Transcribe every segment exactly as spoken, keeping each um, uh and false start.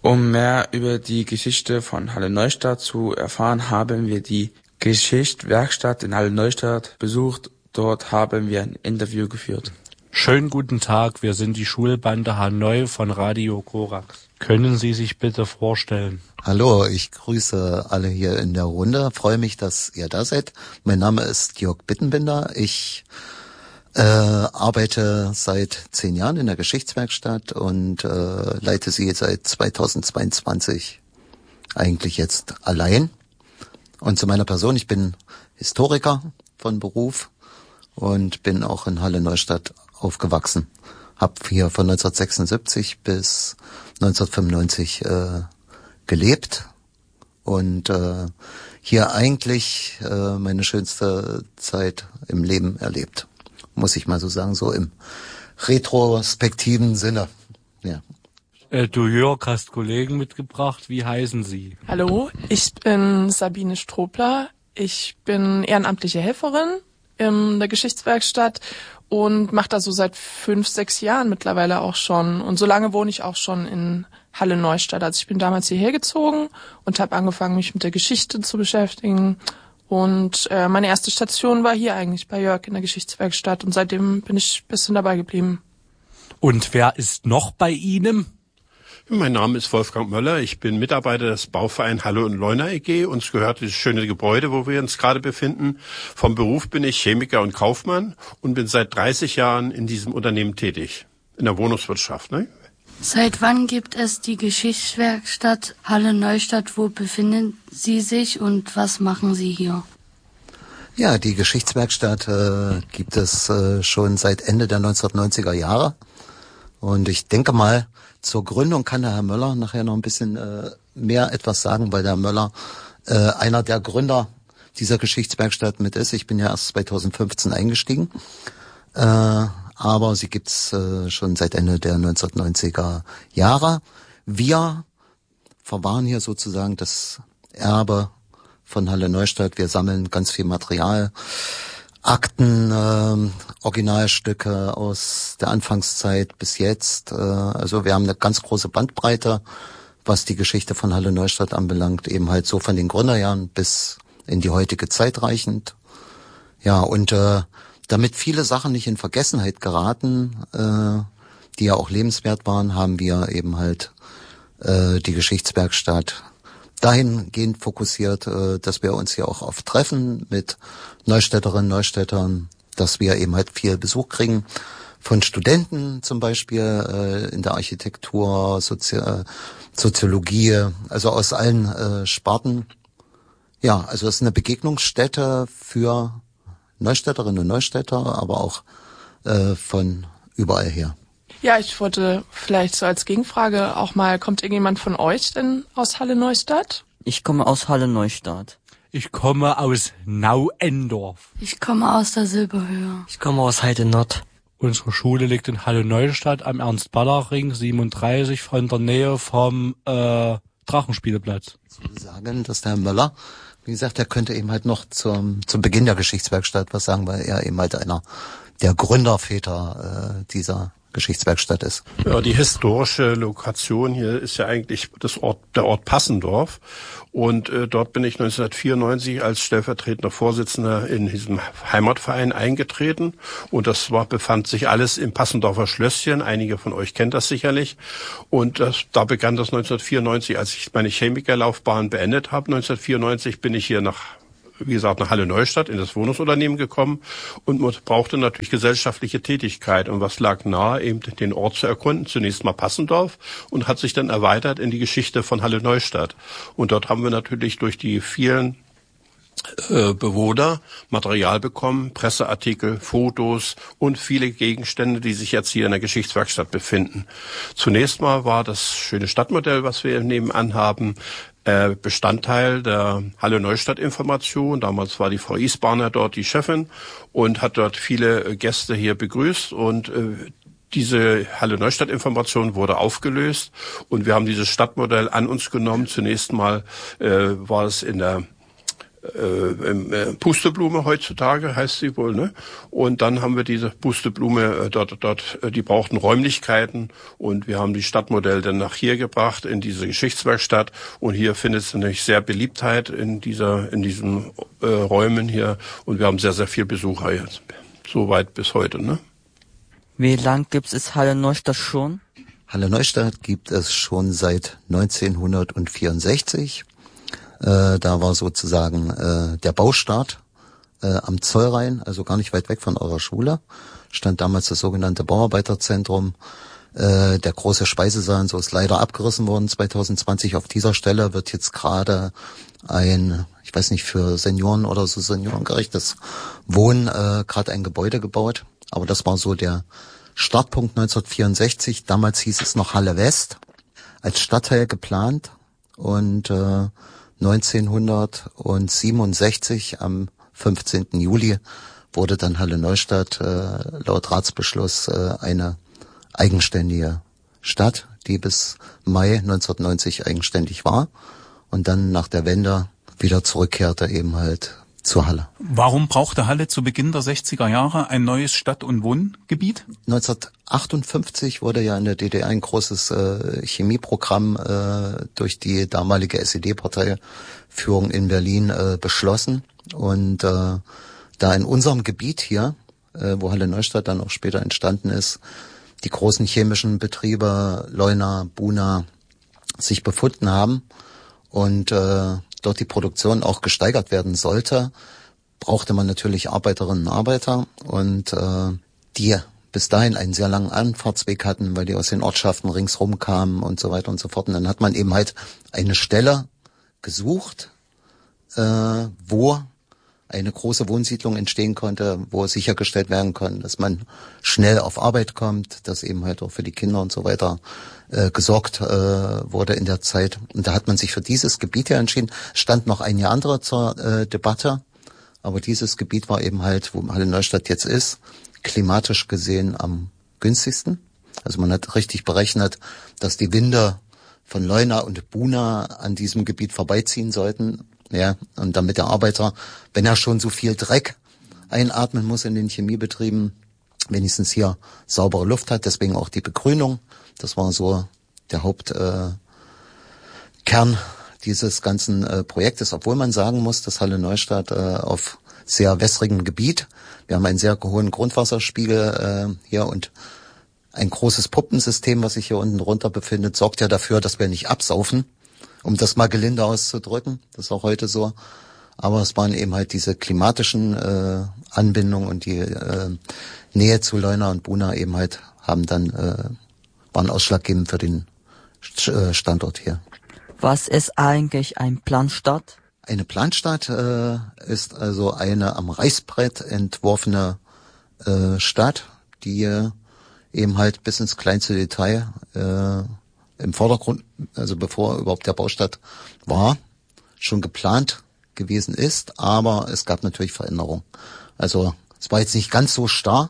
Um mehr über die Geschichte von Halle Neustadt zu erfahren, haben wir die Geschichtswerkstatt in Halle Neustadt besucht. Dort haben wir ein Interview geführt. Schönen guten Tag, wir sind die Schulbande Hanoi von Radio Korax. Können Sie sich bitte vorstellen? Hallo, ich grüße alle hier in der Runde. Freue mich, dass ihr da seid. Mein Name ist Jörg Bittenbinder. Ich äh, arbeite seit zehn Jahren in der Geschichtswerkstatt und äh, leite sie seit zweitausendzweiundzwanzig eigentlich jetzt allein. Und zu meiner Person, ich bin Historiker von Beruf und bin auch in Halle Neustadt aufgewachsen. Hab hier von neunzehnhundertsechsundsiebzig bis neunzehnhundertfünfundneunzig äh, gelebt und äh, hier eigentlich äh, meine schönste Zeit im Leben erlebt, muss ich mal so sagen, so im retrospektiven Sinne. Ja. Äh, du Jörg hast Kollegen mitgebracht, wie heißen sie? Hallo, ich bin Sabine Strobler, ich bin ehrenamtliche Helferin in der Geschichtswerkstatt und mache da so seit fünf, sechs Jahren mittlerweile auch schon. Und so lange wohne ich auch schon in Halle Neustadt. Also ich bin damals hierher gezogen und habe angefangen, mich mit der Geschichte zu beschäftigen. Und äh, meine erste Station war hier eigentlich bei Jörg in der Geschichtswerkstatt. Und seitdem bin ich ein bisschen dabei geblieben. Und wer ist noch bei Ihnen? Mein Name ist Wolfgang Möller, ich bin Mitarbeiter des Bauvereins Halle und Leuna E G. Uns gehört dieses schöne Gebäude, wo wir uns gerade befinden. Vom Beruf bin ich Chemiker und Kaufmann und bin seit dreißig Jahren in diesem Unternehmen tätig, in der Wohnungswirtschaft. Ne? Seit wann gibt es die Geschichtswerkstatt Halle Neustadt? Wo befinden Sie sich und was machen Sie hier? Ja, die Geschichtswerkstatt äh, gibt es äh, schon seit Ende der neunzehnhundertneunziger Jahre. Und ich denke mal, zur Gründung kann der Herr Möller nachher noch ein bisschen äh, mehr etwas sagen, weil der Herr Möller äh, einer der Gründer dieser Geschichtswerkstatt mit ist. Ich bin ja erst zweitausendfünfzehn eingestiegen, äh, aber sie gibt's äh, schon seit Ende der neunzehnhundertneunziger Jahre. Wir verwahren hier sozusagen das Erbe von Halle Neustadt. Wir sammeln ganz viel Material, Akten, äh, Originalstücke aus der Anfangszeit bis jetzt. Äh, also wir haben eine ganz große Bandbreite, was die Geschichte von Halle Neustadt anbelangt, eben halt so von den Gründerjahren bis in die heutige Zeit reichend. Ja, und äh, damit viele Sachen nicht in Vergessenheit geraten, äh, die ja auch lebenswert waren, haben wir eben halt äh, die Geschichtswerkstatt dahingehend fokussiert, äh, dass wir uns hier auch oft treffen mit Neustädterinnen, Neustädtern, dass wir eben halt viel Besuch kriegen von Studenten zum Beispiel äh, in der Architektur, Sozi- äh, Soziologie, also aus allen äh, Sparten. Ja, also es ist eine Begegnungsstätte für Neustädterinnen und Neustädter, aber auch äh, von überall her. Ja, ich wollte vielleicht so als Gegenfrage auch mal, kommt irgendjemand von euch denn aus Halle Neustadt? Ich komme aus Halle Neustadt. Ich komme aus Nauendorf. Ich komme aus der Silberhöhe. Ich komme aus Heidenott. Unsere Schule liegt in Halle Neustadt am Ernst-Baller-Ring siebenunddreißig von der Nähe vom äh, Drachenspielplatz. Ich würde sagen, dass der Herr Möller, wie gesagt, der könnte eben halt noch zum zum Beginn der Geschichtswerkstatt was sagen, weil er eben halt einer der Gründerväter äh, dieser Geschichtswerkstatt ist. Ja, die historische Lokation hier ist ja eigentlich das Ort, der Ort Passendorf. Und äh, dort bin ich neunzehnhundertvierundneunzig als stellvertretender Vorsitzender in diesem Heimatverein eingetreten. Und das war, befand sich alles im Passendorfer Schlösschen. Einige von euch kennt das sicherlich. Und das, da begann das neunzehnhundertvierundneunzig, als ich meine Chemikerlaufbahn beendet habe. neunzehnhundertvierundneunzig bin ich hier nach wie gesagt, nach Halle Neustadt in das Wohnungsunternehmen gekommen und man brauchte natürlich gesellschaftliche Tätigkeit. Und was lag nahe, eben den Ort zu erkunden? Zunächst mal Passendorf und hat sich dann erweitert in die Geschichte von Halle Neustadt. Und dort haben wir natürlich durch die vielen äh, Bewohner Material bekommen, Presseartikel, Fotos und viele Gegenstände, die sich jetzt hier in der Geschichtswerkstatt befinden. Zunächst mal war das schöne Stadtmodell, was wir nebenan haben, Bestandteil der Halle Neustadt Information. Damals war die Frau Isbarner dort die Chefin und hat dort viele Gäste hier begrüßt und äh, diese Halle Neustadt Information wurde aufgelöst und wir haben dieses Stadtmodell an uns genommen. Zunächst mal äh, war es in der äh, Pusteblume heutzutage heißt sie wohl, ne? Und dann haben wir diese Pusteblume äh, dort, dort, äh, die brauchten Räumlichkeiten und wir haben die Stadtmodell dann nach hier gebracht in diese Geschichtswerkstatt und hier findet es natürlich sehr Beliebtheit in dieser, in diesen äh, Räumen hier und wir haben sehr, sehr viel Besucher jetzt. Soweit bis heute, ne? Wie lang gibt es Halle Neustadt schon? Halle Neustadt gibt es schon seit neunzehnhundertvierundsechzig. Äh, da war sozusagen äh, der Baustart äh, am Zollrhein, also gar nicht weit weg von eurer Schule. Stand damals das sogenannte Bauarbeiterzentrum. Äh, der große Speisesaal, so ist leider abgerissen worden zwanzig zwanzig. Auf dieser Stelle wird jetzt gerade ein, ich weiß nicht, für Senioren oder so seniorengerechtes Wohnen äh, gerade ein Gebäude gebaut. Aber das war so der Startpunkt neunzehnhundertvierundsechzig. Damals hieß es noch Halle West, als Stadtteil geplant und äh, neunzehnhundertsiebenundsechzig, am fünfzehnten Juli, wurde dann Halle Neustadt äh, laut Ratsbeschluss äh, eine eigenständige Stadt, die bis Mai neunzehnhundertneunzig eigenständig war und dann nach der Wende wieder zurückkehrte eben halt zur Halle. Warum brauchte Halle zu Beginn der sechziger Jahre ein neues Stadt- und Wohngebiet? neunzehnhundertachtundfünfzig wurde ja in der D D R ein großes äh, Chemieprogramm äh, durch die damalige S E D-Parteiführung in Berlin äh, beschlossen. Und äh, da in unserem Gebiet hier, äh, wo Halle Neustadt dann auch später entstanden ist, die großen chemischen Betriebe Leuna, Buna sich befunden haben und äh, dort die Produktion auch gesteigert werden sollte, brauchte man natürlich Arbeiterinnen und Arbeiter und äh, die bis dahin einen sehr langen Anfahrtsweg hatten, weil die aus den Ortschaften ringsrum kamen und so weiter und so fort. Und dann hat man eben halt eine Stelle gesucht, äh, wo eine große Wohnsiedlung entstehen konnte, wo sichergestellt werden konnte, dass man schnell auf Arbeit kommt, dass eben halt auch für die Kinder und so weiter äh, gesorgt äh, wurde in der Zeit. Und da hat man sich für dieses Gebiet ja entschieden. Stand noch ein Jahr andere zur äh, Debatte, aber dieses Gebiet war eben halt, wo Halle Neustadt jetzt ist, klimatisch gesehen am günstigsten. Also man hat richtig berechnet, dass die Winde von Leuna und Buna an diesem Gebiet vorbeiziehen sollten. Ja, und damit der Arbeiter, wenn er schon so viel Dreck einatmen muss in den Chemiebetrieben, wenigstens hier saubere Luft hat. Deswegen auch die Begrünung. Das war so der Hauptkern äh, dieses ganzen äh, Projektes. Obwohl man sagen muss, dass Halle Neustadt äh, auf sehr wässrigem Gebiet, wir haben einen sehr hohen Grundwasserspiegel äh, hier und ein großes Pumpensystem, was sich hier unten drunter befindet, sorgt ja dafür, dass wir nicht absaufen, um das mal gelinde auszudrücken. Das ist auch heute so. Aber es waren eben halt diese klimatischen äh, Anbindungen und die äh, Nähe zu Leuna und Buna eben halt haben dann äh, waren ausschlaggebend für den Standort hier. Was ist eigentlich ein Planstadt? Eine Planstadt äh, ist also eine am Reißbrett entworfene äh, Stadt, die äh, eben halt bis ins kleinste Detail äh, im Vordergrund, also bevor überhaupt der Baustart war, schon geplant gewesen ist, aber es gab natürlich Veränderungen. Also es war jetzt nicht ganz so starr,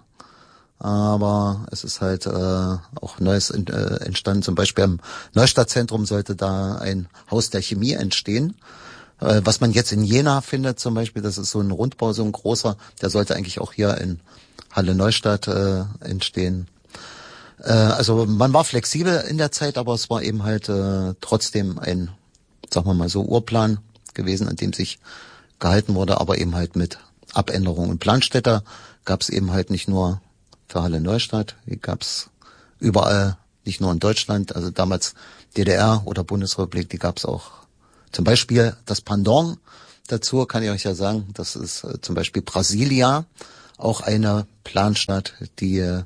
aber es ist halt äh, auch Neues äh, entstanden. Zum Beispiel am Neustadtzentrum sollte da ein Haus der Chemie entstehen. Äh, was man jetzt in Jena findet zum Beispiel, das ist so ein Rundbau, so ein großer, der sollte eigentlich auch hier in Halle Neustadt äh, entstehen. Äh, also man war flexibel in der Zeit, aber es war eben halt äh, trotzdem ein, sagen wir mal so, Urplan gewesen, an dem sich gehalten wurde, aber eben halt mit Abänderungen. Und Planstädter gab es eben halt nicht nur für Halle Neustadt, die gab es überall, nicht nur in Deutschland, also damals D D R oder Bundesrepublik, die gab es auch. Zum Beispiel das Pendant dazu kann ich euch ja sagen, das ist äh, zum Beispiel Brasilia, auch eine Planstadt, die äh,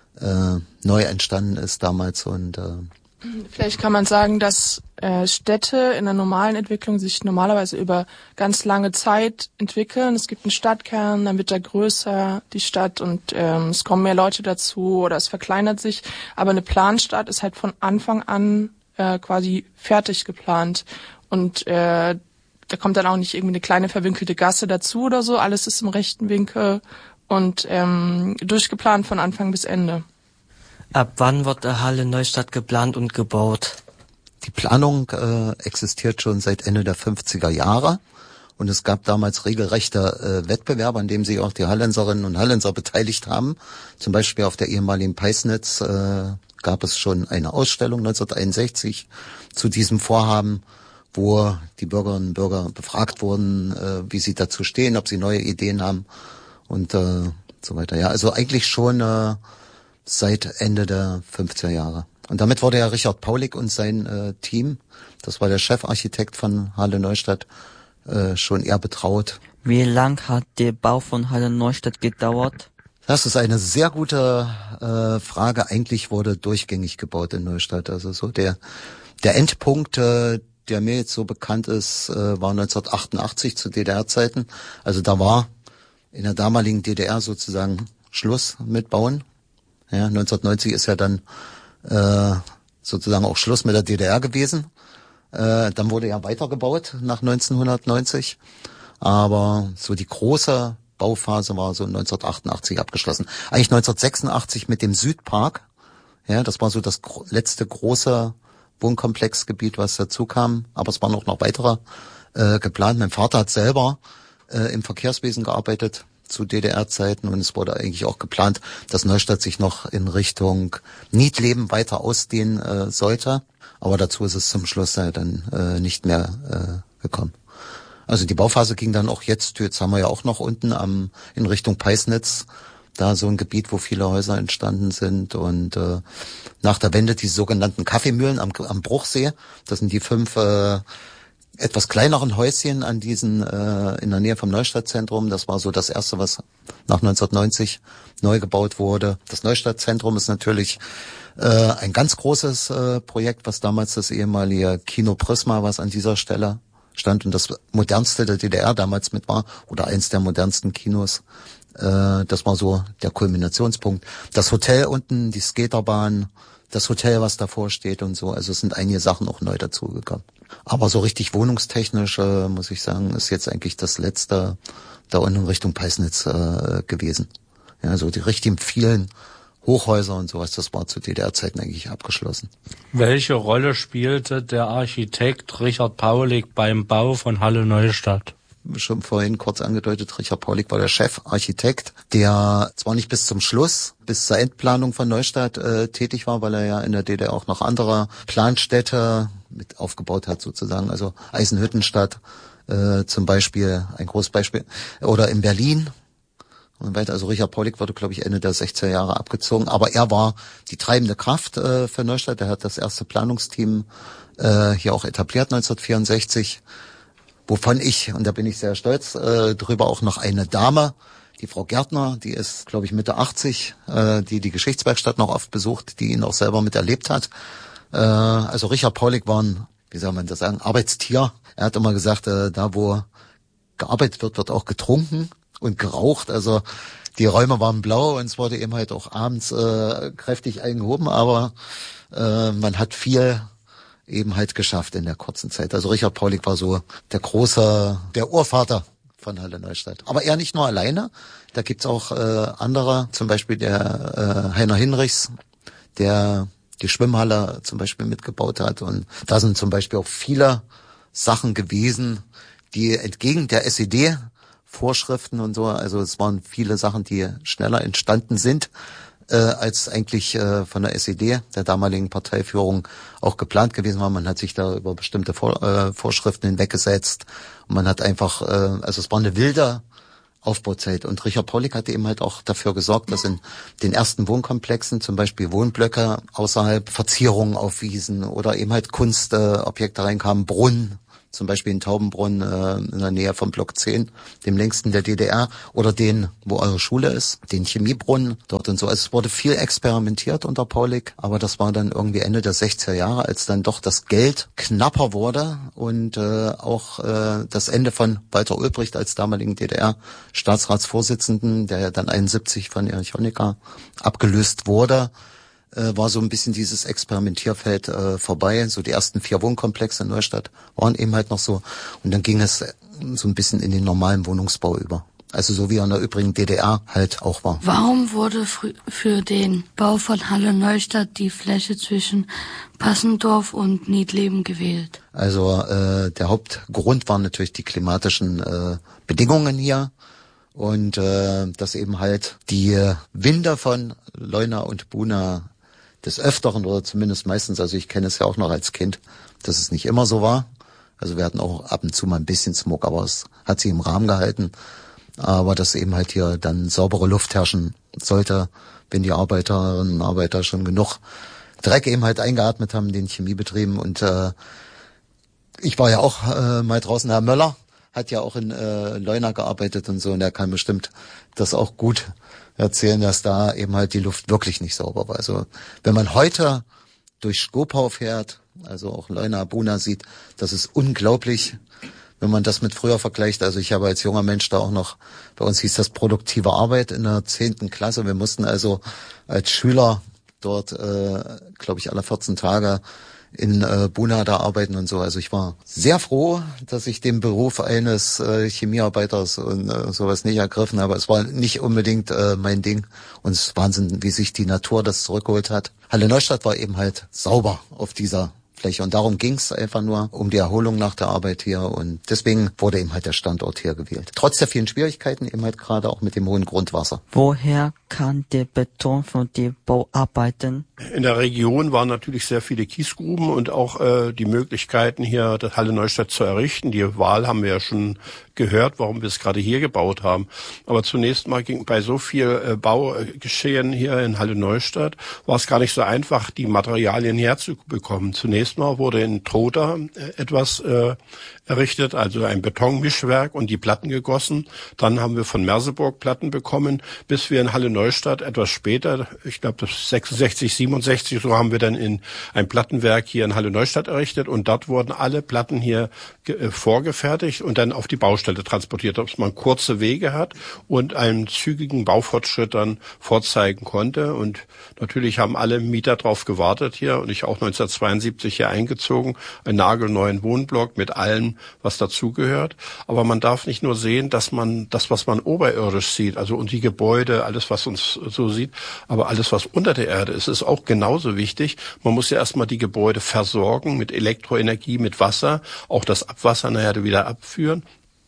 neu entstanden ist damals und äh, vielleicht kann man sagen, dass äh, Städte in der normalen Entwicklung sich normalerweise über ganz lange Zeit entwickeln. Es gibt einen Stadtkern, dann wird er größer, die Stadt, und ähm, es kommen mehr Leute dazu oder es verkleinert sich. Aber eine Planstadt ist halt von Anfang an äh, quasi fertig geplant. Und äh, da kommt dann auch nicht irgendwie eine kleine verwinkelte Gasse dazu oder so. Alles ist im rechten Winkel und ähm, durchgeplant von Anfang bis Ende. Ab wann wird der Halle Neustadt geplant und gebaut? Die Planung äh, existiert schon seit Ende der fünfziger Jahre Und es gab damals regelrechte äh, Wettbewerbe, an dem sich auch die Hallenserinnen und Hallenser beteiligt haben. Zum Beispiel auf der ehemaligen Peisnitz äh, gab es schon eine Ausstellung neunzehnhunderteinundsechzig zu diesem Vorhaben, wo die Bürgerinnen und Bürger befragt wurden, äh, wie sie dazu stehen, ob sie neue Ideen haben und äh, so weiter. Ja, also eigentlich schon äh, seit Ende der fünfziger Jahre. Und damit wurde ja Richard Paulik und sein äh, Team, das war der Chefarchitekt von Halle Neustadt, äh, schon eher betraut. Wie lang hat der Bau von Halle Neustadt gedauert? Das ist eine sehr gute äh, Frage. Eigentlich wurde durchgängig gebaut in Neustadt. Also so der der Endpunkt, äh, der mir jetzt so bekannt ist, äh, war neunzehnhundertachtundachtzig zu D D R-Zeiten. Also da war in der damaligen D D R sozusagen Schluss mit Bauen. Ja, neunzehnhundertneunzig ist ja dann äh, sozusagen auch Schluss mit der D D R gewesen. Äh, dann wurde ja weitergebaut nach neunzehnhundertneunzig. Aber so die große Bauphase war so neunzehnhundertachtundachtzig abgeschlossen. Eigentlich neunzehnhundertsechsundachtzig mit dem Südpark. Ja, das war so das gro- letzte große Wohnkomplexgebiet, was dazu kam. Aber es waren auch noch weitere äh, geplant. Mein Vater hat selber äh, im Verkehrswesen gearbeitet zu D D R-Zeiten und es wurde eigentlich auch geplant, dass Neustadt sich noch in Richtung Niedleben weiter ausdehnen äh, sollte. Aber dazu ist es zum Schluss äh, dann äh, nicht mehr äh, gekommen. Also die Bauphase ging dann auch jetzt, jetzt haben wir ja auch noch unten am in Richtung Peisnitz, da so ein Gebiet, wo viele Häuser entstanden sind und äh, nach der Wende die sogenannten Kaffeemühlen am, am Bruchsee, das sind die fünf äh, etwas kleineren Häuschen an diesen äh, in der Nähe vom Neustadtzentrum. Das war so das erste, was nach neunzehnhundertneunzig neu gebaut wurde. Das Neustadtzentrum ist natürlich äh, ein ganz großes äh, Projekt, was damals das ehemalige Kino Prisma, was an dieser Stelle stand und das modernste der D D R damals mit war oder eins der modernsten Kinos. Äh, das war so der Kulminationspunkt. Das Hotel unten, die Skaterbahn, das Hotel, was davor steht und so. Also es sind einige Sachen auch neu dazugekommen. Aber so richtig wohnungstechnisch, äh, muss ich sagen, ist jetzt eigentlich das letzte da unten Richtung Peisnitz äh, gewesen. Ja, so die richtig vielen Hochhäuser und sowas, das war zu D D R-Zeiten eigentlich abgeschlossen. Welche Rolle spielte der Architekt Richard Paulik beim Bau von Halle Neustadt? Schon vorhin kurz angedeutet, Richard Paulik war der Chefarchitekt, der zwar nicht bis zum Schluss, bis zur Endplanung von Neustadt äh, tätig war, weil er ja in der D D R auch noch andere Planstädte mit aufgebaut hat sozusagen, also Eisenhüttenstadt äh, zum Beispiel, ein großes Beispiel, oder in Berlin. Und weiter, also Richard Paulik wurde, glaube ich, Ende der sechziger Jahre abgezogen, aber er war die treibende Kraft äh, für Neustadt. Er hat das erste Planungsteam äh, hier auch etabliert neunzehnhundertvierundsechzig, wovon ich, und da bin ich sehr stolz, äh, drüber auch noch eine Dame, die Frau Gärtner, die ist, glaube ich, Mitte achtzig, äh, die die Geschichtswerkstatt noch oft besucht, die ihn auch selber miterlebt hat. Äh, also Richard Paulik war ein, wie soll man das sagen, Arbeitstier. Er hat immer gesagt, äh, da wo gearbeitet wird, wird auch getrunken und geraucht. Also die Räume waren blau und es wurde eben halt auch abends äh, kräftig eingehoben, aber äh, man hat viel eben halt geschafft in der kurzen Zeit. Also Richard Paulik war so der große, der Urvater von Halle Neustadt. Aber er nicht nur alleine, da gibt's auch äh, andere, zum Beispiel der äh, Heiner Hinrichs, der die Schwimmhalle zum Beispiel mitgebaut hat. Und da sind zum Beispiel auch viele Sachen gewesen, die entgegen der S E D-Vorschriften und so, also es waren viele Sachen, die schneller entstanden sind, äh, als eigentlich äh, von der S E D, der damaligen Parteiführung, auch geplant gewesen war. Man hat sich da über bestimmte Vor- äh, Vorschriften hinweggesetzt und man hat einfach, äh, also es war eine wilde Aufbauzeit. Und Richard Paulik hatte eben halt auch dafür gesorgt, dass in den ersten Wohnkomplexen zum Beispiel Wohnblöcke außerhalb Verzierungen auf Wiesen oder eben halt Kunstobjekte äh, reinkamen, Brunnen, zum Beispiel in Taubenbrunn äh, in der Nähe vom Block zehn, dem längsten der D D R, oder den, wo eure Schule ist, den Chemiebrunnen dort und so. Also es wurde viel experimentiert unter Paulik, aber das war dann irgendwie Ende der sechziger Jahre, als dann doch das Geld knapper wurde und äh, auch äh, das Ende von Walter Ulbricht als damaligen D D R-Staatsratsvorsitzenden, der ja dann einundsiebzig von Erich Honecker abgelöst wurde, äh, war so ein bisschen dieses Experimentierfeld äh, vorbei. So die ersten vier Wohnkomplexe in Neustadt waren eben halt noch so. Und dann ging es so ein bisschen in den normalen Wohnungsbau über. Also so wie er in der übrigen D D R halt auch war. Warum wurde fr- für den Bau von Halle Neustadt die Fläche zwischen Passendorf und Niedleben gewählt? Also äh, der Hauptgrund waren natürlich die klimatischen äh, Bedingungen hier und äh, dass eben halt die Winde von Leuna und Buna des Öfteren oder zumindest meistens, also ich kenne es ja auch noch als Kind, dass es nicht immer so war. Also wir hatten auch ab und zu mal ein bisschen Smog, aber es hat sich im Rahmen gehalten. Aber dass eben halt hier dann saubere Luft herrschen sollte, wenn die Arbeiterinnen und Arbeiter schon genug Dreck eben halt eingeatmet haben in den Chemiebetrieben. Und äh, ich war ja auch äh, mal draußen, Herr Möller hat ja auch in äh, Leuna gearbeitet und so, und er kann bestimmt das auch gut erzählen, dass da eben halt die Luft wirklich nicht sauber war. Also wenn man heute durch Skopau fährt, also auch Leuna, Buna sieht, das ist unglaublich, wenn man das mit früher vergleicht. Also ich habe als junger Mensch da auch noch, bei uns hieß das produktive Arbeit in der zehnten Klasse. Wir mussten also als Schüler dort, äh, glaube ich, alle vierzehn Tage in äh, Buna da arbeiten und so. Also ich war sehr froh, dass ich den Beruf eines äh, Chemiearbeiters und äh, sowas nicht ergriffen habe. Es war nicht unbedingt äh, mein Ding, und es ist Wahnsinn, wie sich die Natur das zurückgeholt hat. Halle Neustadt war eben halt sauber auf dieser Fläche, und darum ging es einfach nur um die Erholung nach der Arbeit hier, und deswegen wurde eben halt der Standort hier gewählt. Trotz der vielen Schwierigkeiten eben halt gerade auch mit dem hohen Grundwasser. Woher kam der Beton von den Bauarbeiten? In der Region waren natürlich sehr viele Kiesgruben und auch äh, die Möglichkeiten, hier das Halle Neustadt zu errichten. Die Wahl haben wir ja schon gehört, warum wir es gerade hier gebaut haben. Aber zunächst mal ging bei so viel äh, Baugeschehen hier in Halle Neustadt, war es gar nicht so einfach, die Materialien herzubekommen. Zunächst mal wurde in Trotha äh, etwas äh, errichtet, also ein Betonmischwerk, und die Platten gegossen. Dann haben wir von Merseburg Platten bekommen, bis wir in Halle Neustadt etwas später, ich glaube das sechsundsechzig, siebenundsechzig, so haben wir dann in ein Plattenwerk hier in Halle Neustadt errichtet, und dort wurden alle Platten hier äh, vorgefertigt und dann auf die Baustelle transportiert, dass man kurze Wege hat und einen zügigen Baufortschritt dann vorzeigen konnte. Und natürlich haben alle Mieter drauf gewartet hier, und ich auch neunzehnhundertzweiundsiebzig hier eingezogen, einen nagelneuen Wohnblock mit allem, was dazugehört. Aber man darf nicht nur sehen, dass man das, was man oberirdisch sieht, also und die Gebäude, alles, was uns so sieht, aber alles, was unter der Erde ist, ist auch genauso wichtig. Man muss ja erstmal die Gebäude versorgen mit Elektroenergie, mit Wasser, auch das Abwasser nachher wieder abführen.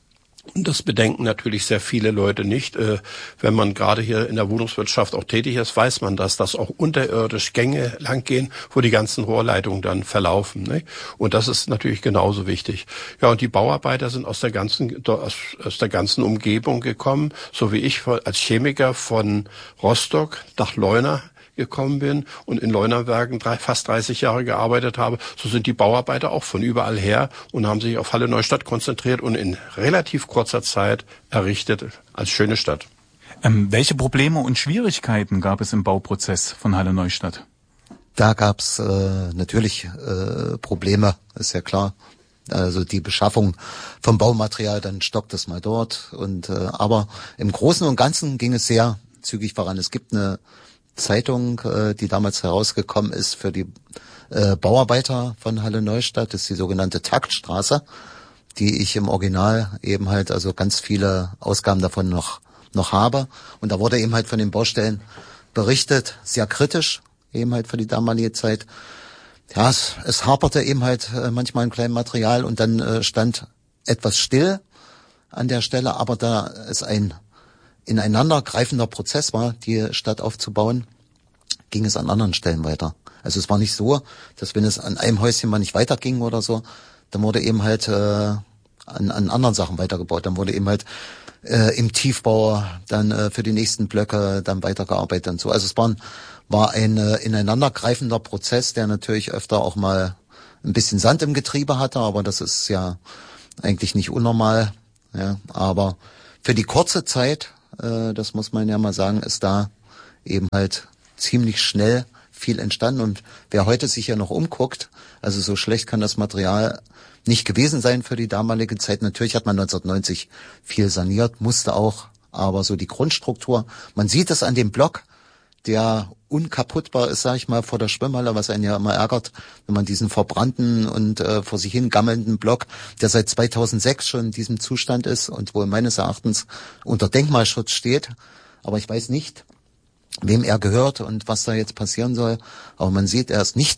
Und das bedenken natürlich sehr viele Leute nicht. Wenn man gerade hier in der Wohnungswirtschaft auch tätig ist, weiß man das, dass auch unterirdisch Gänge langgehen, wo die ganzen Rohrleitungen dann verlaufen. Und das ist natürlich genauso wichtig. Ja, und die Bauarbeiter sind aus der ganzen, aus, aus der ganzen Umgebung gekommen, so wie ich als Chemiker von Rostock nach Leuna gekommen bin und in Leunawerken drei, fast dreißig Jahre gearbeitet habe, so sind die Bauarbeiter auch von überall her und haben sich auf Halle Neustadt konzentriert und in relativ kurzer Zeit errichtet als schöne Stadt. Ähm, welche Probleme und Schwierigkeiten gab es im Bauprozess von Halle Neustadt? Da gab's äh, natürlich äh, Probleme, ist ja klar. Also die Beschaffung vom Baumaterial, dann stockt es mal dort. Und äh, aber im Großen und Ganzen ging es sehr zügig voran. Es gibt eine Zeitung, äh, die damals herausgekommen ist für die äh, Bauarbeiter von Halle Neustadt, das ist die sogenannte Taktstraße, die ich im Original eben halt, also ganz viele Ausgaben davon noch noch habe. Und da wurde eben halt von den Baustellen berichtet, sehr kritisch, eben halt für die damalige Zeit. Ja, es, es haperte eben halt äh, manchmal ein kleines Material, und dann äh, stand etwas still an der Stelle, aber da ist ein ineinandergreifender Prozess war, die Stadt aufzubauen, ging es an anderen Stellen weiter. Also es war nicht so, dass wenn es an einem Häuschen mal nicht weiterging oder so, dann wurde eben halt äh, an, an anderen Sachen weitergebaut. Dann wurde eben halt äh, im Tiefbau dann äh, für die nächsten Blöcke dann weitergearbeitet und so. Also es war, war ein äh, ineinandergreifender Prozess, der natürlich öfter auch mal ein bisschen Sand im Getriebe hatte, aber das ist ja eigentlich nicht unnormal. Ja, aber für die kurze Zeit, das muss man ja mal sagen, ist da eben halt ziemlich schnell viel entstanden. Und wer heute sich ja noch umguckt, also so schlecht kann das Material nicht gewesen sein für die damalige Zeit. Natürlich hat man neunzehnhundertneunzig viel saniert, musste auch, aber so die Grundstruktur, man sieht es an dem Block, der unkaputtbar ist, sag ich mal, vor der Schwimmhalle, was einen ja immer ärgert, wenn man diesen verbrannten und äh, vor sich hin gammelnden Block, der seit zweitausendsechs schon in diesem Zustand ist und wo meines Erachtens unter Denkmalschutz steht. Aber ich weiß nicht, wem er gehört und was da jetzt passieren soll. Aber man sieht, er ist nicht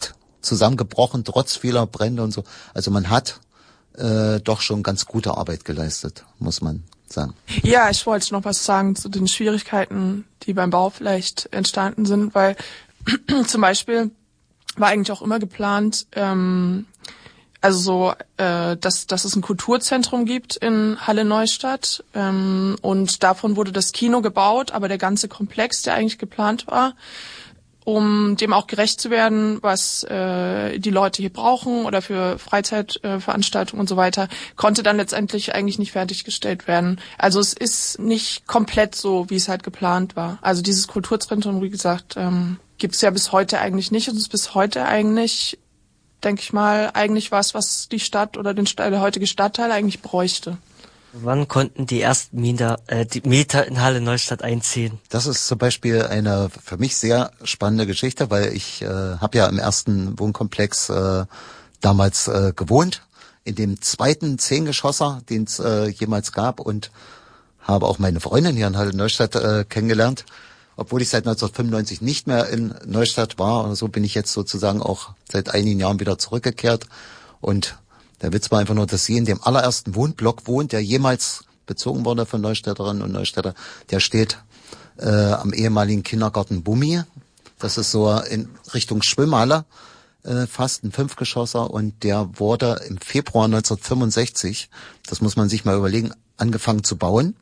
zusammengebrochen, trotz vieler Brände und so. Also man hat äh, doch schon ganz gute Arbeit geleistet, muss man sagen. Ja, ich wollte noch was sagen zu den Schwierigkeiten, die beim Bau vielleicht entstanden sind, weil zum Beispiel war eigentlich auch immer geplant, ähm, also so, äh, dass, dass es ein Kulturzentrum gibt in Halle Neustadt, ähm, und davon wurde das Kino gebaut, aber der ganze Komplex, der eigentlich geplant war, um dem auch gerecht zu werden, was äh, die Leute hier brauchen oder für Freizeitveranstaltungen äh, und so weiter, konnte dann letztendlich eigentlich nicht fertiggestellt werden. Also es ist nicht komplett so, wie es halt geplant war. Also dieses Kulturzentrum, wie gesagt, ähm, gibt es ja bis heute eigentlich nicht und es ist bis heute eigentlich, denke ich mal, eigentlich was, was die Stadt oder den, der heutige Stadtteil eigentlich bräuchte. Wann konnten die ersten Mieter, äh, die Mieter in Halle Neustadt einziehen? Das ist zum Beispiel eine für mich sehr spannende Geschichte, weil ich äh, habe ja im ersten Wohnkomplex äh, damals äh, gewohnt, in dem zweiten Zehngeschosser, den es äh, jemals gab, und habe auch meine Freundin hier in Halle Neustadt äh, kennengelernt. Obwohl ich seit neunzehnhundertfünfundneunzig nicht mehr in Neustadt war, oder so, bin ich jetzt sozusagen auch seit einigen Jahren wieder zurückgekehrt. Und der Witz war einfach nur, dass sie in dem allerersten Wohnblock wohnt, der jemals bezogen wurde von Neustädterinnen und Neustädter. Der steht äh, am ehemaligen Kindergarten Bummi. Das ist so in Richtung Schwimmhalle, äh, fast ein Fünfgeschosser. Und der wurde im Februar neunzehnhundertfünfundsechzig, das muss man sich mal überlegen, angefangen zu bauen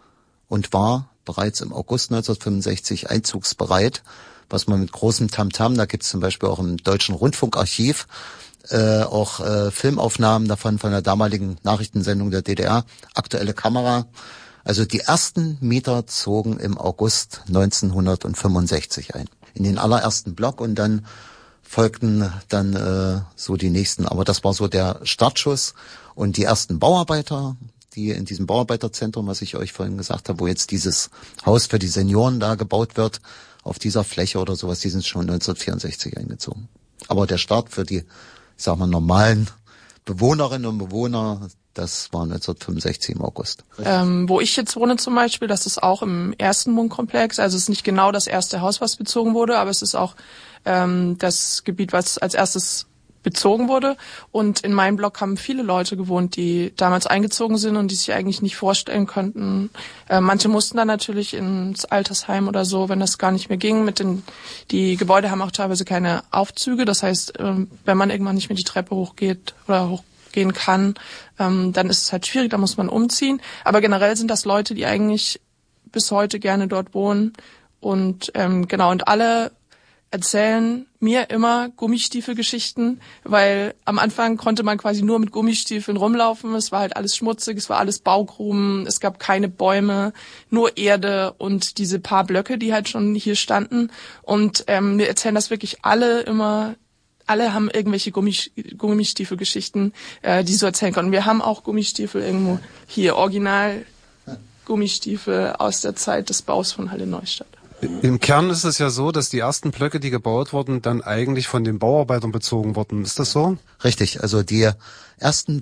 und war bereits im August neunzehnhundertfünfundsechzig einzugsbereit, was man mit großem Tamtam, da gibt es zum Beispiel auch im Deutschen Rundfunkarchiv äh, auch äh, Filmaufnahmen davon von der damaligen Nachrichtensendung der D D R, aktuelle Kamera. Also die ersten Mieter zogen im August neunzehnhundertfünfundsechzig ein, in den allerersten Block, und dann folgten dann äh, so die nächsten. Aber das war so der Startschuss, und die ersten Bauarbeiter, die in diesem Bauarbeiterzentrum, was ich euch vorhin gesagt habe, wo jetzt dieses Haus für die Senioren da gebaut wird, auf dieser Fläche oder sowas, die sind schon neunzehnhundertvierundsechzig eingezogen. Aber der Start für die, ich sag mal, normalen Bewohnerinnen und Bewohner, das war neunzehnhundertfünfundsechzig im August. Ähm, wo ich jetzt wohne zum Beispiel, das ist auch im ersten Wohnkomplex, also es ist nicht genau das erste Haus, was bezogen wurde, aber es ist auch ähm, das Gebiet, was als erstes bezogen wurde. Und in meinem Block haben viele Leute gewohnt, die damals eingezogen sind und die sich eigentlich nicht vorstellen könnten. Äh, manche mussten dann natürlich ins Altersheim oder so, wenn das gar nicht mehr ging. Mit den, die Gebäude haben auch teilweise keine Aufzüge. Das heißt, äh, wenn man irgendwann nicht mehr die Treppe hochgeht oder hochgehen kann, ähm, dann ist es halt schwierig, da muss man umziehen. Aber generell sind das Leute, die eigentlich bis heute gerne dort wohnen. Und ähm, genau, und alle erzählen mir immer Gummistiefelgeschichten, weil am Anfang konnte man quasi nur mit Gummistiefeln rumlaufen. Es war halt alles schmutzig, es war alles Baugruben, es gab keine Bäume, nur Erde und diese paar Blöcke, die halt schon hier standen. Und ähm, mir erzählen das wirklich alle immer. Alle haben irgendwelche Gummis- Gummistiefelgeschichten, äh, die sie so erzählen können. Wir haben auch Gummistiefel irgendwo hier, original Gummistiefel aus der Zeit des Baus von Halle Neustadt. Im Kern ist es ja so, dass die ersten Blöcke, die gebaut wurden, dann eigentlich von den Bauarbeitern bezogen wurden. Ist das so? Richtig, also die ersten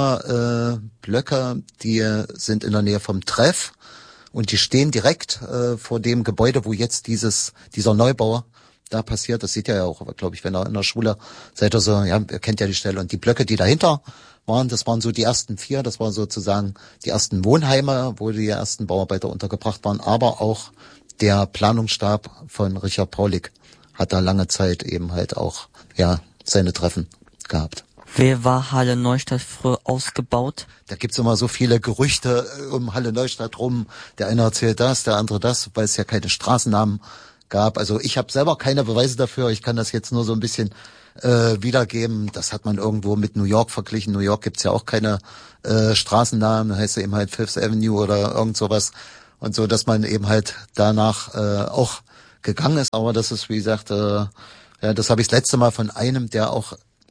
vier äh, Blöcke, die sind in der Nähe vom Treff und die stehen direkt äh, vor dem Gebäude, wo jetzt dieses dieser Neubau da passiert. Das seht ihr ja auch, glaube ich, wenn ihr in der Schule seid, also ja, ihr kennt ja die Stelle. Und die Blöcke, die dahinter waren, das waren so die ersten vier, das waren sozusagen die ersten Wohnheime, wo die ersten Bauarbeiter untergebracht waren, aber auch der Planungsstab von Richard Paulik hat da lange Zeit eben halt auch ja seine Treffen gehabt. Wer war Halle Neustadt früher ausgebaut? Da gibt's immer so viele Gerüchte um Halle Neustadt rum. Der eine erzählt das, der andere das, weil es ja keine Straßennamen gab. Also ich habe selber keine Beweise dafür. Ich kann das jetzt nur so ein bisschen äh, wiedergeben. Das hat man irgendwo mit New York verglichen. New York gibt's ja auch keine äh, Straßennamen. Da heißt ja eben halt Fifth Avenue oder irgend sowas. Und so, dass man eben halt danach äh, auch gegangen ist. Aber das ist, wie gesagt, äh, ja, das habe ich das letzte Mal von einem, der auch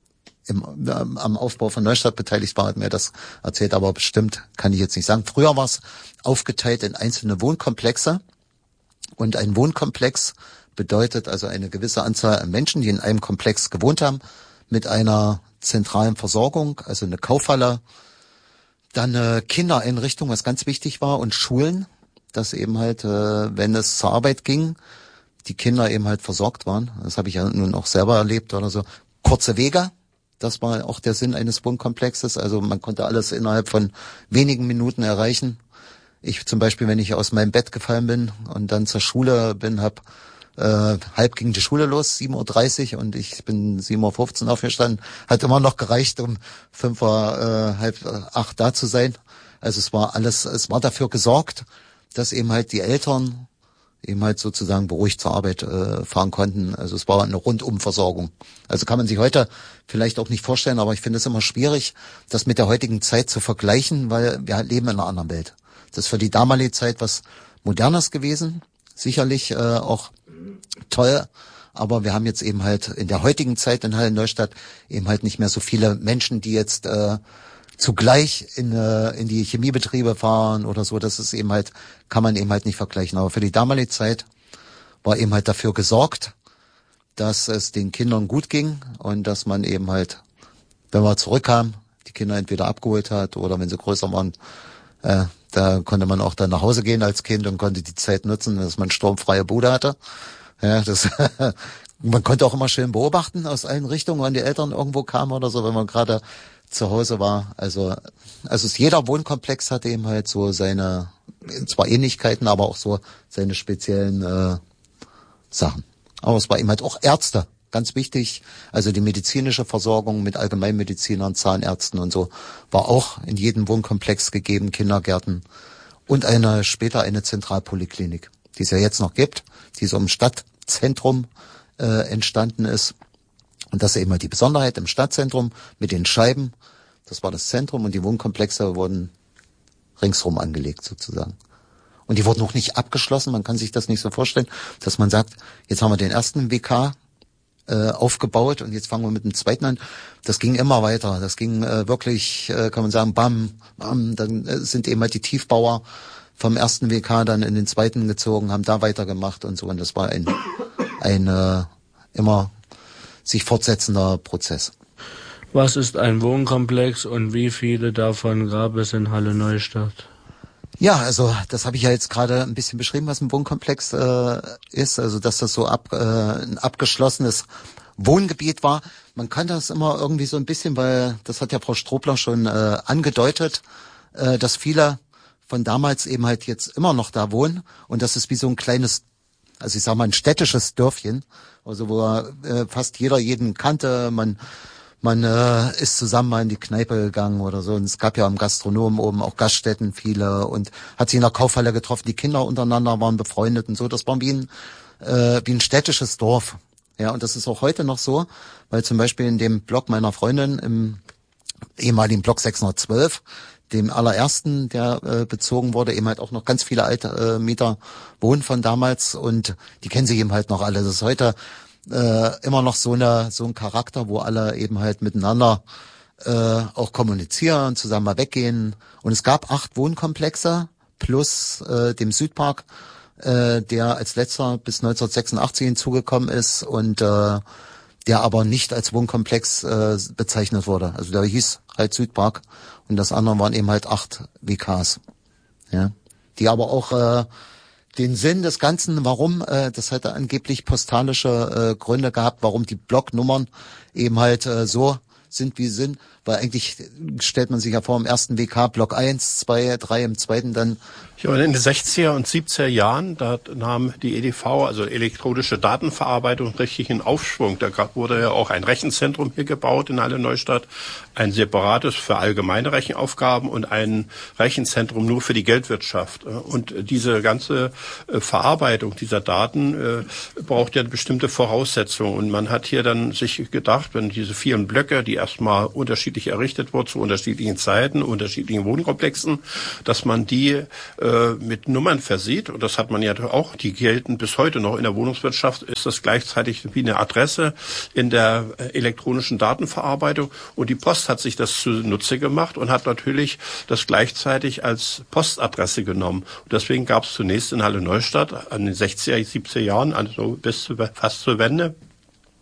im, ähm, am Aufbau von Neustadt beteiligt war, hat mir das erzählt. Aber bestimmt kann ich jetzt nicht sagen. Früher war es aufgeteilt in einzelne Wohnkomplexe. Und ein Wohnkomplex bedeutet also eine gewisse Anzahl an Menschen, die in einem Komplex gewohnt haben, mit einer zentralen Versorgung, also eine Kaufhalle, dann eine Kindereinrichtung, was ganz wichtig war, und Schulen, dass eben halt, äh, wenn es zur Arbeit ging, die Kinder eben halt versorgt waren. Das habe ich ja nun auch selber erlebt oder so. kurze Wege. Das war auch der Sinn eines Wohnkomplexes. Also man konnte alles innerhalb von wenigen Minuten erreichen. Ich zum Beispiel, wenn ich aus meinem Bett gefallen bin und dann zur Schule bin, hab äh, halb ging die Schule los, sieben Uhr dreißig, und ich bin sieben Uhr fünfzehn aufgestanden. Hat immer noch gereicht, um fünf Uhr äh, halb acht da zu sein. Also es war alles, es war dafür gesorgt, dass eben halt die Eltern eben halt sozusagen beruhigt zur Arbeit äh, fahren konnten. Also es war eine Rundumversorgung. Also kann man sich heute vielleicht auch nicht vorstellen, aber ich finde es immer schwierig, das mit der heutigen Zeit zu vergleichen, weil wir leben in einer anderen Welt. Das ist für die damalige Zeit was Modernes gewesen, sicherlich äh, auch toll, aber wir haben jetzt eben halt in der heutigen Zeit in Halle-Neustadt eben halt nicht mehr so viele Menschen, die jetzt äh, zugleich in, äh, in die Chemiebetriebe fahren oder so. Das ist eben halt, kann man eben halt nicht vergleichen. Aber für die damalige Zeit war eben halt dafür gesorgt, dass es den Kindern gut ging und dass man eben halt, wenn man zurückkam, die Kinder entweder abgeholt hat oder wenn sie größer waren, äh, da konnte man auch dann nach Hause gehen als Kind und konnte die Zeit nutzen, dass man sturmfreie Bude hatte. Ja, das man konnte auch immer schön beobachten aus allen Richtungen, wann die Eltern irgendwo kamen oder so, wenn man gerade zu Hause war. Also, also es, jeder Wohnkomplex hatte eben halt so seine, zwar Ähnlichkeiten, aber auch so seine speziellen äh, Sachen. Aber es war eben halt auch Ärzte, ganz wichtig. Also die medizinische Versorgung mit Allgemeinmedizinern, Zahnärzten und so war auch in jedem Wohnkomplex gegeben, Kindergärten und eine später eine Zentralpoliklinik, die es ja jetzt noch gibt, die so im Stadtzentrum äh, entstanden ist. Und das ist eben halt die Besonderheit im Stadtzentrum mit den Scheiben. Das war das Zentrum und die Wohnkomplexe wurden ringsrum angelegt sozusagen. Und die wurden auch nicht abgeschlossen. Man kann sich das nicht so vorstellen, dass man sagt, jetzt haben wir den ersten W K äh, aufgebaut und jetzt fangen wir mit dem zweiten an. Das ging immer weiter. Das ging äh, wirklich, äh, kann man sagen, bam, bam. Dann äh, sind eben halt die Tiefbauer vom ersten W K dann in den zweiten gezogen, haben da weitergemacht und so. Und das war ein, ein äh, immer sich fortsetzender Prozess. Was ist ein Wohnkomplex und wie viele davon gab es in Halle-Neustadt? Ja, also das habe ich ja jetzt gerade ein bisschen beschrieben, was ein Wohnkomplex äh, ist. Also dass das so ab, äh, ein abgeschlossenes Wohngebiet war. Man kann das immer irgendwie so ein bisschen, weil das hat ja Frau Strobler schon äh, angedeutet, äh, dass viele von damals eben halt jetzt immer noch da wohnen. Und das ist wie so ein kleines, also ich sag mal ein städtisches Dörfchen, also wo äh, fast jeder jeden kannte. Man man äh, ist zusammen mal in die Kneipe gegangen oder so. Und es gab ja am Gastronomen oben auch Gaststätten viele und hat sich in der Kaufhalle getroffen. Die Kinder untereinander waren befreundet und so. Das war wie ein äh, wie ein städtisches Dorf. Ja, und das ist auch heute noch so, weil zum Beispiel in dem Block meiner Freundin im ehemaligen Block sechshundertzwölf, dem allerersten, der äh, bezogen wurde, eben halt auch noch ganz viele alte äh, Mieter wohnen von damals und die kennen sich eben halt noch alle. Das ist heute äh, immer noch so eine so ein Charakter, wo alle eben halt miteinander äh, auch kommunizieren, zusammen mal weggehen. Und es gab acht Wohnkomplexe plus äh, dem Südpark, äh, der als letzter bis neunzehnhundertsechsundachtzig hinzugekommen ist und äh, der aber nicht als Wohnkomplex äh, bezeichnet wurde. Also der hieß halt Südpark und das andere waren eben halt acht W Ks, ja, die aber auch äh, den Sinn des Ganzen, warum, äh, das hatte angeblich postalische äh, Gründe gehabt, warum die Blocknummern eben halt äh, so sind, wie sie sind, weil eigentlich stellt man sich ja vor, im ersten W K Block eins, zwei, drei, im zweiten dann. Ja, und in den sechziger und siebziger Jahren, da nahm die E D V, also elektronische Datenverarbeitung, richtig in Aufschwung. Da gab, wurde ja auch ein Rechenzentrum hier gebaut in Halle-Neustadt, ein separates für allgemeine Rechenaufgaben und ein Rechenzentrum nur für die Geldwirtschaft. Und diese ganze Verarbeitung dieser Daten äh, braucht ja bestimmte Voraussetzungen. Und man hat hier dann sich gedacht, wenn diese vielen Blöcke, die erstmal unterschiedlich errichtet wurden, zu unterschiedlichen Zeiten, unterschiedlichen Wohnkomplexen, dass man die äh, mit Nummern versieht. Und das hat man ja auch, die gelten bis heute noch in der Wohnungswirtschaft, ist das gleichzeitig wie eine Adresse in der elektronischen Datenverarbeitung. Und die Post hat sich das zunutze gemacht und hat natürlich das gleichzeitig als Postadresse genommen. Und deswegen gab es zunächst in Halle-Neustadt an den sechziger, siebziger Jahren, also bis zu, fast zur Wende,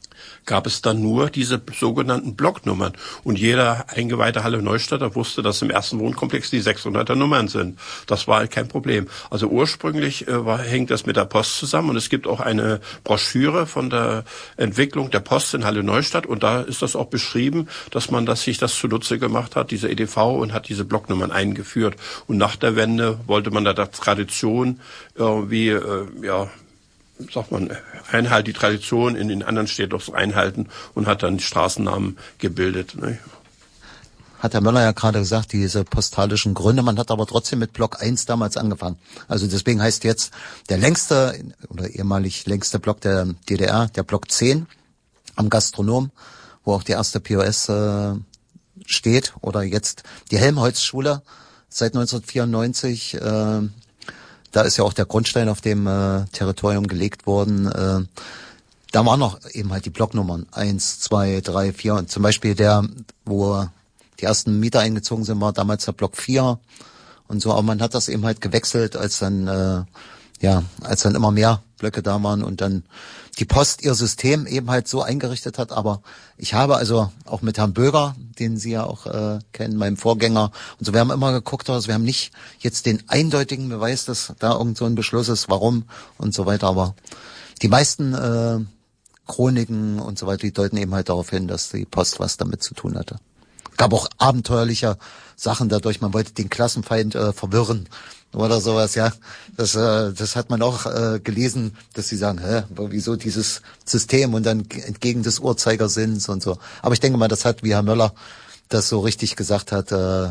gab es dann nur diese sogenannten Blocknummern. Und jeder eingeweihte Halle Neustadter wusste, dass im ersten Wohnkomplex die sechshunderter Nummern sind. Das war kein Problem. Also ursprünglich äh, war, hängt das mit der Post zusammen und es gibt auch eine Broschüre von der Entwicklung der Post in Halle Neustadt und da ist das auch beschrieben, dass man das, sich das zunutze gemacht hat, diese E D V, und hat diese Blocknummern eingeführt. Und nach der Wende wollte man da der Tradition irgendwie, äh, ja, sagt man, einhalt die Tradition in den anderen Städten einhalten und hat dann die Straßennamen gebildet. Ne? Hat Herr Möller ja gerade gesagt, diese postalischen Gründe. Man hat aber trotzdem mit Block eins damals angefangen. Also deswegen heißt jetzt der längste oder ehemalig längste Block der D D R, der Block zehn am Gastronom, wo auch die erste P O S äh, steht, oder jetzt die Helmholtz-Schule seit neunzehnhundertvierundneunzig. Äh, da ist ja auch der Grundstein auf dem äh, Territorium gelegt worden. Äh, da waren noch eben halt die Blocknummern eins, zwei, drei, vier und zum Beispiel der, wo die ersten Mieter eingezogen sind, war damals der Block vier und so. Aber man hat das eben halt gewechselt, als dann äh, ja, als dann immer mehr Blöcke da waren und dann die Post ihr System eben halt so eingerichtet hat. Aber ich habe also auch mit Herrn Böger, den Sie ja auch äh, kennen, meinem Vorgänger, und so, wir haben immer geguckt, also wir haben nicht jetzt den eindeutigen Beweis, dass da irgend so ein Beschluss ist, warum und so weiter. Aber die meisten äh, Chroniken und so weiter, die deuten eben halt darauf hin, dass die Post was damit zu tun hatte. Gab auch abenteuerliche Sachen dadurch, man wollte den Klassenfeind äh, verwirren oder sowas, ja. Das äh, das hat man auch äh, gelesen, dass sie sagen, hä, wieso dieses System und dann entgegen des Uhrzeigersinns und so. Aber ich denke mal, das hat, wie Herr Möller das so richtig gesagt hat, äh,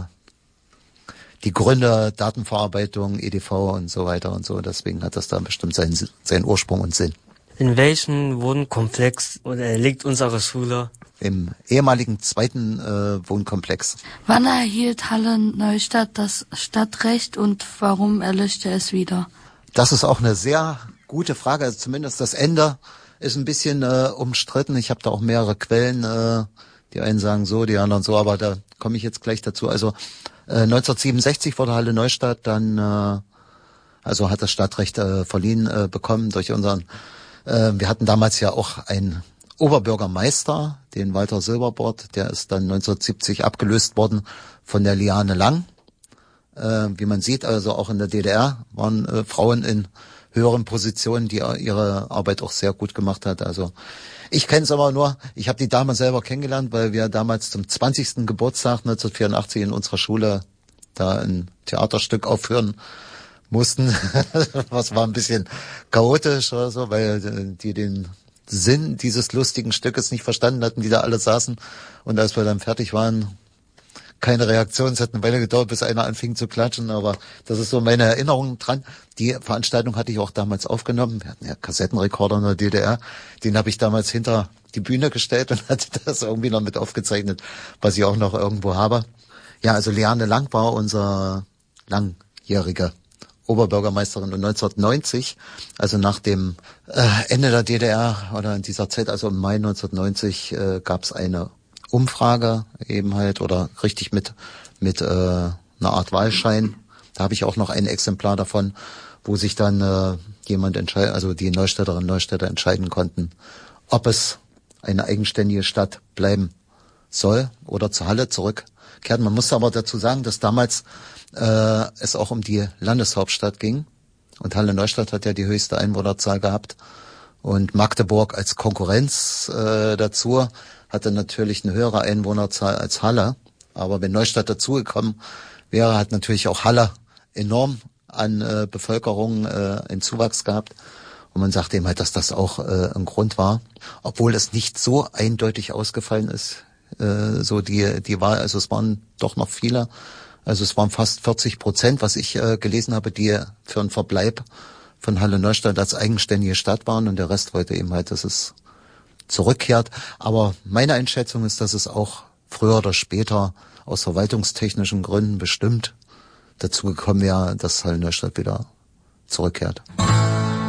die Gründe, Datenverarbeitung, E D V und so weiter und so. Deswegen hat das da bestimmt seinen, seinen Ursprung und Sinn. In welchem Wohnkomplex oder liegt unsere Schule? Im ehemaligen zweiten äh, Wohnkomplex. Wann erhielt Halle Neustadt das Stadtrecht und warum erlöschte es wieder? Das ist auch eine sehr gute Frage. Also zumindest das Ende ist ein bisschen äh, umstritten. Ich habe da auch mehrere Quellen. Äh, die einen sagen so, die anderen so, aber da komme ich jetzt gleich dazu. Also äh, neunzehnhundertsiebenundsechzig wurde Halle Neustadt dann, äh, also hat das Stadtrecht äh, verliehen äh, bekommen durch unseren. Äh, wir hatten damals ja auch ein Oberbürgermeister, den Walter Silberbord, der ist dann neunzehnhundertsiebzig abgelöst worden von der Liane Lang. Äh, wie man sieht, also auch in der D D R waren äh, Frauen in höheren Positionen, die ihre Arbeit auch sehr gut gemacht hat. Also ich kenne es aber nur, ich habe die Dame selber kennengelernt, weil wir damals zum zwanzigsten Geburtstag neunzehnhundertvierundachtzig in unserer Schule da ein Theaterstück aufführen mussten. Was war ein bisschen chaotisch oder so, weil die den Sinn dieses lustigen Stückes nicht verstanden hatten, die da alle saßen. Und als wir dann fertig waren, keine Reaktion. Es hat eine Weile gedauert, bis einer anfing zu klatschen, aber das ist so meine Erinnerung dran. Die Veranstaltung hatte ich auch damals aufgenommen. Wir hatten ja Kassettenrekorder in der D D R. Den habe ich damals hinter die Bühne gestellt und hatte das irgendwie noch mit aufgezeichnet, was ich auch noch irgendwo habe. Ja, also Liane Lang war unser langjähriger Oberbürgermeisterin, und neunzehnhundertneunzig, also nach dem äh, Ende der D D R oder in dieser Zeit, also im Mai neunzehnhundertneunzig, äh, gab es eine Umfrage eben halt, oder richtig mit mit äh, einer Art Wahlschein. Da habe ich auch noch ein Exemplar davon, wo sich dann äh, jemand entscheidet, also die Neustädterinnen und Neustädter entscheiden konnten, ob es eine eigenständige Stadt bleiben soll oder zur Halle zurückkehrt. Man muss aber dazu sagen, dass damals äh, es auch um die Landeshauptstadt ging. Und Halle Neustadt hat ja die höchste Einwohnerzahl gehabt. Und Magdeburg als Konkurrenz äh, dazu hatte natürlich eine höhere Einwohnerzahl als Halle. Aber wenn Neustadt dazugekommen wäre, hat natürlich auch Halle enorm an äh, Bevölkerung äh, einen Zuwachs gehabt. Und man sagt eben halt, dass das auch äh, ein Grund war. Obwohl es nicht so eindeutig ausgefallen ist, äh, so die die Wahl. Also es waren doch noch viele. Also es waren fast vierzig Prozent, was ich äh, gelesen habe, die für einen Verbleib von Halle Neustadt als eigenständige Stadt waren, und der Rest wollte eben halt, dass es zurückkehrt. Aber meine Einschätzung ist, dass es auch früher oder später aus verwaltungstechnischen Gründen bestimmt dazu gekommen wäre, dass Halle Neustadt wieder zurückkehrt.